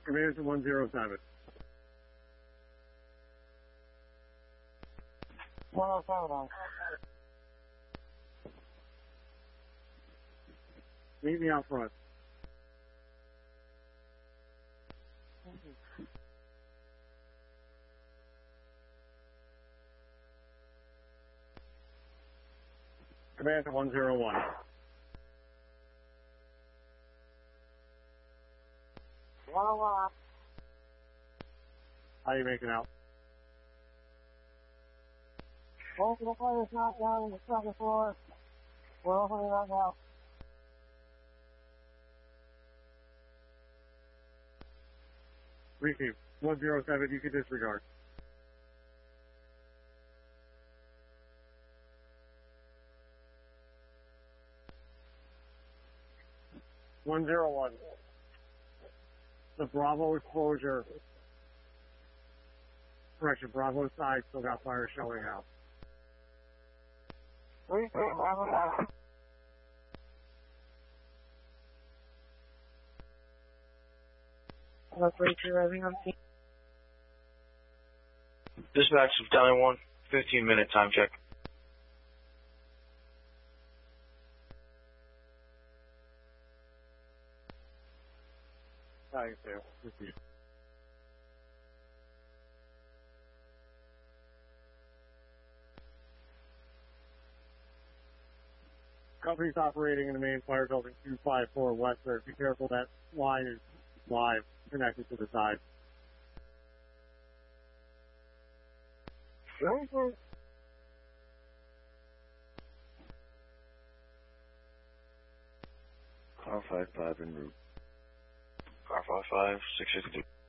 Commander to 107. 107. Meet me out front. Commander to 101. How are you making out? Both of the players knocked down on the second floor. We're opening right now. Receive. 107, you can disregard. (101). The Bravo exposure. Correction, Bravo side still got fire showing out. 3-3, Bravo side. Hello, 3-2, rising on scene. Dispatch of Delhi 1, 15-minute time check. Thanks, Dale. Receive. Company's operating in the main fire building 254 West. Be careful, that line is live, connected to the side. Car 55 en route. Car 55, 662.